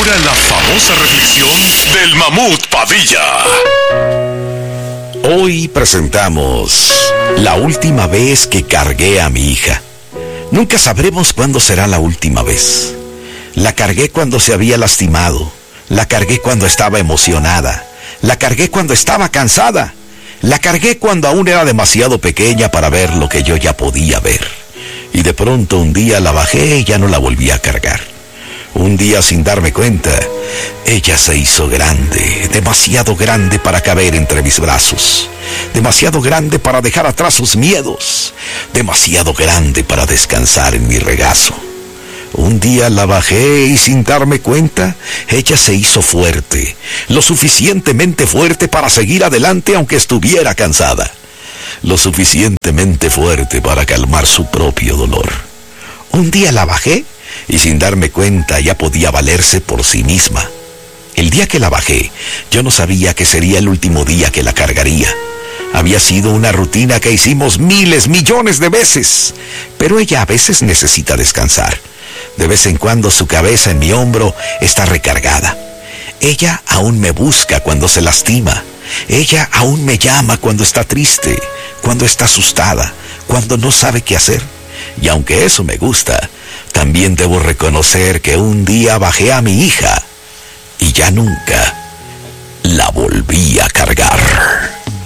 llega la famosa reflexión del Mamut Padilla. Hoy presentamos la última vez que cargué a mi hija. Nunca sabremos cuándo será la última vez. La cargué cuando se había lastimado. La cargué cuando estaba emocionada. La cargué cuando estaba cansada. La cargué cuando aún era demasiado pequeña para ver lo que yo ya podía ver. Y de pronto un día la bajé y ya no la volví a cargar. Un día, sin darme cuenta, ella se hizo grande, demasiado grande para caber entre mis brazos, demasiado grande para dejar atrás sus miedos, demasiado grande para descansar en mi regazo. Un día la bajé y sin darme cuenta, ella se hizo fuerte, lo suficientemente fuerte para seguir adelante aunque estuviera cansada, lo suficientemente fuerte para calmar su propio dolor. Un día la bajé y sin darme cuenta ya podía valerse por sí misma. El día que la bajé, yo no sabía que sería el último día que la cargaría. Había sido una rutina que hicimos miles, millones de veces, pero ella a veces necesita descansar. De vez en cuando su cabeza en mi hombro está recargada. Ella aún me busca cuando se lastima. Ella aún me llama cuando está triste, cuando está asustada, cuando no sabe qué hacer. Y aunque eso me gusta, también debo reconocer que un día bajé a mi hija y ya nunca la volví a cargar.